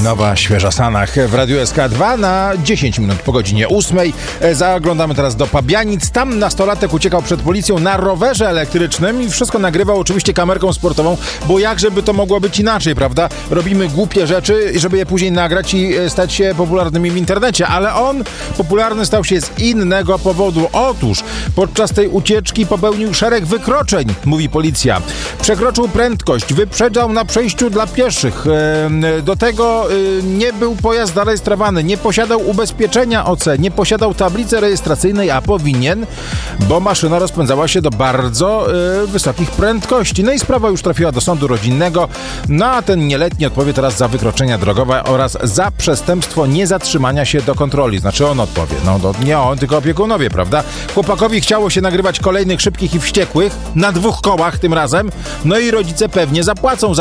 Nowa, świeża Sanach w Radiu SK2 na 10 minut po godzinie 8. Zaglądamy teraz do Pabianic. Tam nastolatek uciekał przed policją na rowerze elektrycznym i wszystko nagrywał oczywiście kamerką sportową, bo jakżeby to mogło być inaczej, prawda? Robimy głupie rzeczy, żeby je później nagrać i stać się popularnymi w internecie, ale on popularny stał się z innego powodu. Otóż podczas tej ucieczki popełnił szereg wykroczeń, mówi policja. Przekroczył prędkość, wyprzedzał na przejściu dla pieszych. Do tego nie był pojazd zarejestrowany, nie posiadał ubezpieczenia OC, nie posiadał tablicy rejestracyjnej, a powinien, bo maszyna rozpędzała się do bardzo wysokich prędkości. No i sprawa już trafiła do sądu rodzinnego, no a ten nieletni odpowie teraz za wykroczenia drogowe oraz za przestępstwo niezatrzymania się do kontroli. Znaczy on odpowie, nie on, tylko opiekunowie, prawda? Chłopakowi chciało się nagrywać kolejnych szybkich i wściekłych, na 2 kołach tym razem, no i rodzice pewnie zapłacą za